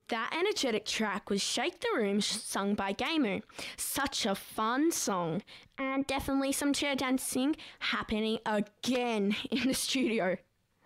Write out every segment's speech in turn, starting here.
That energetic track was Shake the Room, sung by Gamu. Such a fun song, and definitely some chair dancing happening again in the studio.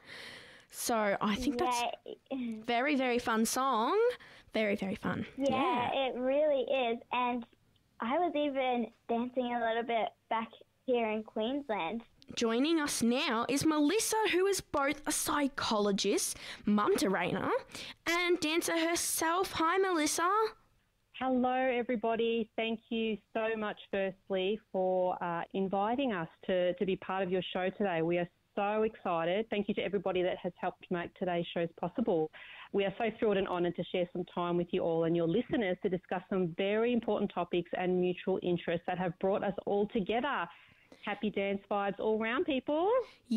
So I think that's very, very fun song. Very, very fun. Yeah, it really is. And I was even dancing a little bit back here in Queensland. Joining us now is Melissa, who is both a psychologist, mum to Raina, and dancer herself. Hi, Melissa. Hello, everybody. Thank you so much, firstly, for inviting us to be part of your show today. We are so excited. Thank you to everybody that has helped make today's shows possible. We are so thrilled and honoured to share some time with you all and your listeners to discuss some very important topics and mutual interests that have brought us all together. Happy dance vibes all round, people.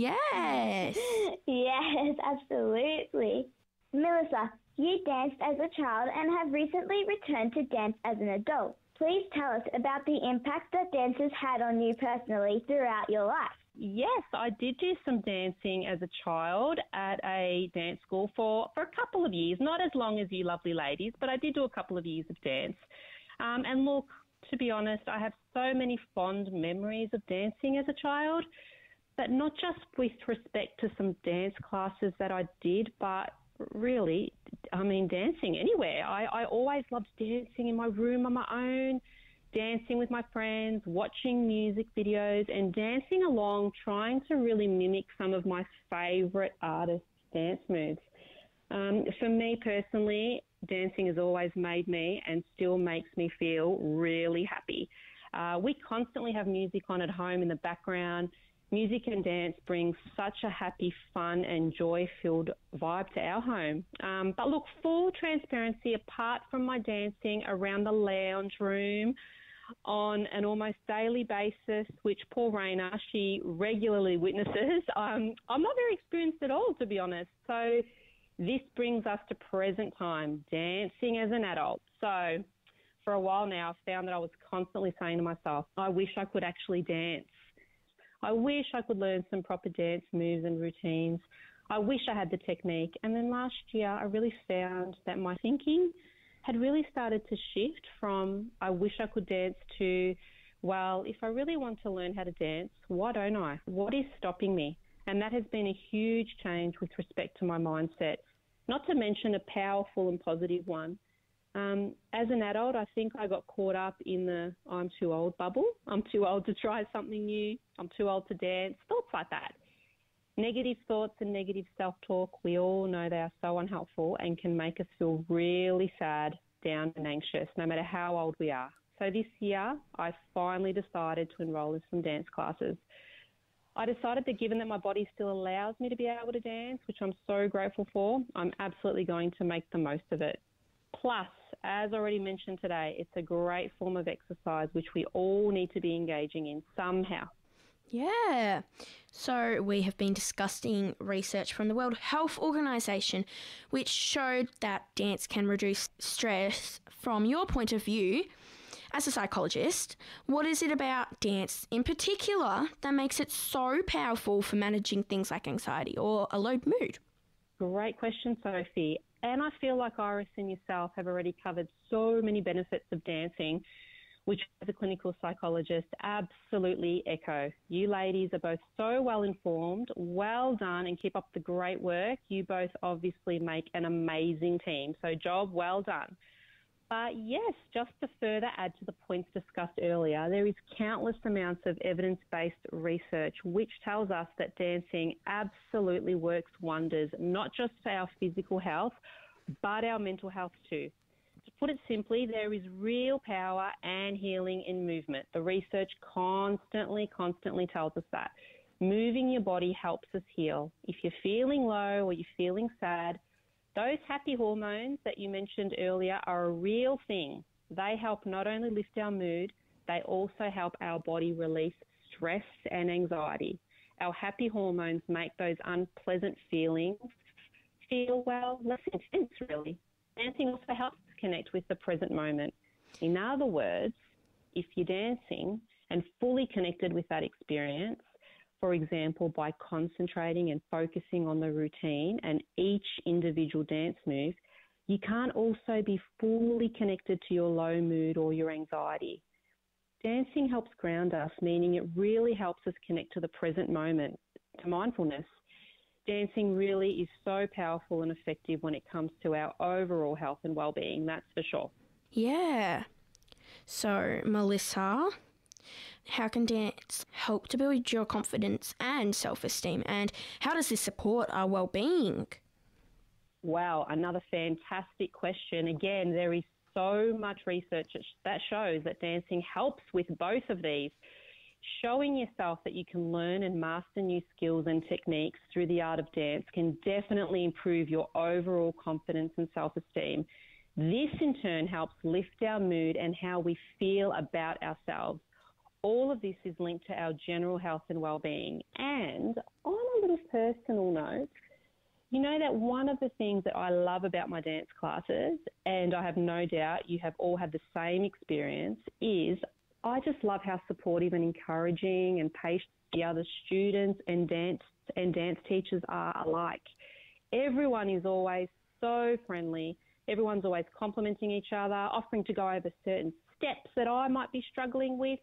Yes. Yes, absolutely. Melissa, you danced as a child and have recently returned to dance as an adult. Please tell us about the impact that dance has had on you personally throughout your life. Yes, I did do some dancing as a child at a dance school for a couple of years, not as long as you lovely ladies, but I did do a couple of years of dance. And look, to be honest, I have so many fond memories of dancing as a child, but not just with respect to some dance classes that I did, but really, dancing anywhere. I always loved dancing in my room on my own, dancing with my friends, watching music videos and dancing along, trying to really mimic some of my favourite artists' dance moves. For me personally, dancing has always made me and still makes me feel really happy. We constantly have music on at home in the background. Music and dance bring such a happy, fun and joy-filled vibe to our home. But look, full transparency, apart from my dancing around the lounge room on an almost daily basis, which poor Raina, she regularly witnesses, I'm not very experienced at all, to be honest. So this brings us to present time, dancing as an adult. So for a while now, I've found that I was constantly saying to myself, I wish I could actually dance. I wish I could learn some proper dance moves and routines. I wish I had the technique. And then last year, I really found that my thinking had really started to shift from I wish I could dance to, well, if I really want to learn how to dance, why don't I? What is stopping me? And that has been a huge change with respect to my mindset, not to mention a powerful and positive one. As an adult, I think I got caught up in the I'm too old bubble. I'm too old to try something new. I'm too old to dance, thoughts like that. Negative thoughts and negative self-talk, we all know they are so unhelpful and can make us feel really sad, down and anxious, no matter how old we are. So this year, I finally decided to enroll in some dance classes. I decided that given that my body still allows me to be able to dance, which I'm so grateful for, I'm absolutely going to make the most of it. Plus, as already mentioned today, it's a great form of exercise which we all need to be engaging in somehow. Yeah. So we have been discussing research from the World Health Organization, which showed that dance can reduce stress. From your point of view, as a psychologist, what is it about dance in particular that makes it so powerful for managing things like anxiety or a low mood? Great question, Sophie. And I feel like Iris and yourself have already covered so many benefits of dancing, which as a clinical psychologist absolutely echo. You ladies are both so well informed, well done, and keep up the great work. You both obviously make an amazing team, so job well done. But yes, just to further add to the points discussed earlier, there is countless amounts of evidence-based research which tells us that dancing absolutely works wonders, not just for our physical health, but our mental health too. To put it simply, there is real power and healing in movement. The research constantly tells us that. Moving your body helps us heal. If you're feeling low or you're feeling sad, those happy hormones that you mentioned earlier are a real thing. They help not only lift our mood, they also help our body release stress and anxiety. Our happy hormones make those unpleasant feelings feel, well, less intense, really. Dancing also helps us connect with the present moment. In other words, if you're dancing and fully connected with that experience, for example, by concentrating and focusing on the routine and each individual dance move, you can't also be fully connected to your low mood or your anxiety. Dancing helps ground us, meaning it really helps us connect to the present moment, to mindfulness. Dancing really is so powerful and effective when it comes to our overall health and well-being, that's for sure. Yeah. So, Melissa, how can dance help to build your confidence and self-esteem, and how does this support our well-being? Wow, another fantastic question. Again, there is so much research that shows that dancing helps with both of these. Showing yourself that you can learn and master new skills and techniques through the art of dance can definitely improve your overall confidence and self-esteem. This in turn helps lift our mood and how we feel about ourselves. All of this is linked to our general health and well-being. And on a little personal note, you know that one of the things that I love about my dance classes, and I have no doubt you have all had the same experience, is I just love how supportive and encouraging and patient the other students and dance teachers are alike. Everyone is always so friendly. Everyone's always complimenting each other, offering to go over certain steps that I might be struggling with.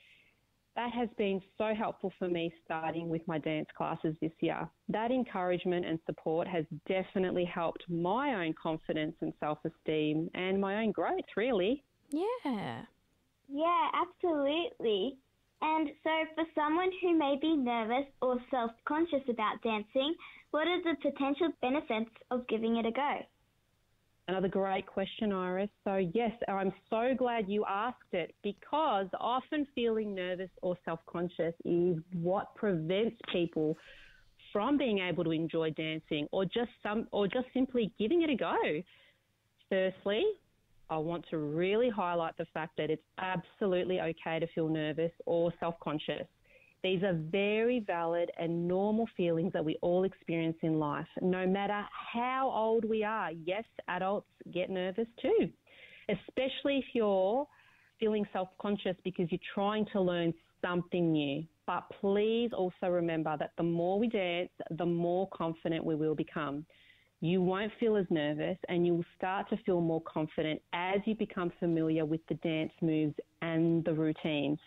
That has been so helpful for me starting with my dance classes this year. That encouragement and support has definitely helped my own confidence and self-esteem and my own growth, really. Yeah. Yeah, absolutely. And so for someone who may be nervous or self-conscious about dancing, what are the potential benefits of giving it a go? Another great question, Iris. So yes, I'm so glad you asked it, because often feeling nervous or self-conscious is what prevents people from being able to enjoy dancing or just simply giving it a go. Firstly, I want to really highlight the fact that it's absolutely okay to feel nervous or self-conscious. These are very valid and normal feelings that we all experience in life, no matter how old we are. Yes, adults get nervous too, especially if you're feeling self-conscious because you're trying to learn something new. But please also remember that the more we dance, the more confident we will become. You won't feel as nervous and you will start to feel more confident as you become familiar with the dance moves and the routines.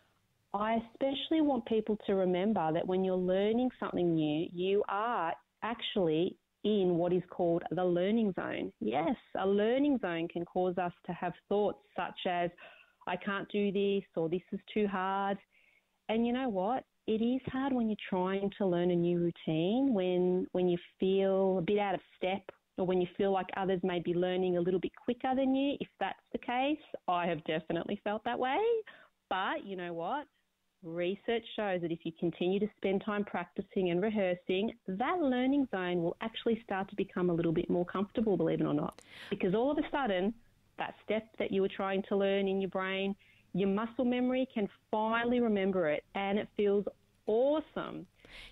I especially want people to remember that when you're learning something new, you are actually in what is called the learning zone. Yes, a learning zone can cause us to have thoughts such as, I can't do this, or this is too hard. And you know what? It is hard when you're trying to learn a new routine, when you feel a bit out of step, or when you feel like others may be learning a little bit quicker than you. If that's the case, I have definitely felt that way. But you know what? Research shows that if you continue to spend time practicing and rehearsing, that learning zone will actually start to become a little bit more comfortable, believe it or not. Because all of a sudden, that step that you were trying to learn in your brain, your muscle memory can finally remember it, and it feels awesome.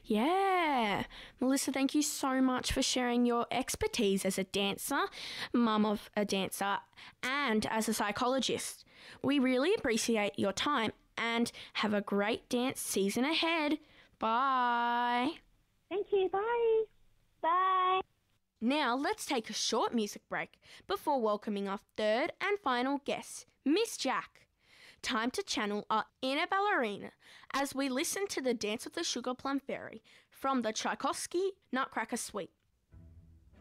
Yeah. Melissa, thank you so much for sharing your expertise as a dancer, mum of a dancer, and as a psychologist. We really appreciate your time and have a great dance season ahead. Bye. Thank you. Bye. Bye. Now let's take a short music break before welcoming our third and final guest, Miss Jack. Time to channel our inner ballerina as we listen to the Dance of the Sugar Plum Fairy from the Tchaikovsky Nutcracker Suite.